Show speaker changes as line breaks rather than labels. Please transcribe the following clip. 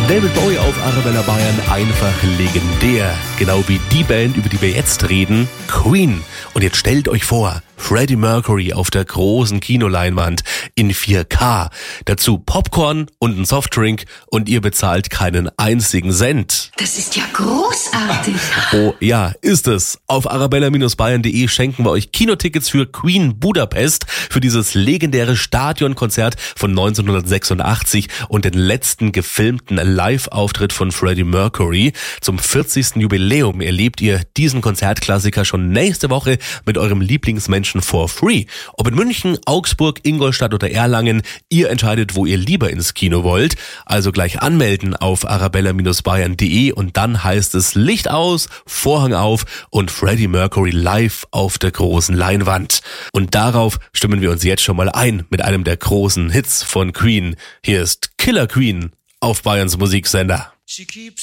David Bowie auf Arabella Bayern, einfach legendär. Genau wie die Band, über die wir jetzt reden, Queen. Und jetzt stellt euch vor, Freddie Mercury auf der großen Kinoleinwand in 4K. Dazu Popcorn und ein Softdrink und ihr bezahlt keinen einzigen Cent.
Das ist ja großartig.
Oh ja, ist es. Auf arabella-bayern.de schenken wir euch Kinotickets für Queen Budapest, für dieses legendäre Stadionkonzert von 1986 und den letzten gefilmten Live-Auftritt von Freddie Mercury. Zum 40. Jubiläum erlebt ihr diesen Konzertklassiker schon nächste Woche mit eurem Lieblingsmenschen for free. Ob in München, Augsburg, Ingolstadt oder Erlangen, ihr entscheidet, wo ihr lieber ins Kino wollt. Also gleich anmelden auf arabella-bayern.de und dann heißt es Licht aus, Vorhang auf und Freddie Mercury live auf der großen Leinwand. Und darauf stimmen wir uns jetzt schon mal ein mit einem der großen Hits von Queen. Hier ist Killer Queen auf Bayerns Musiksender.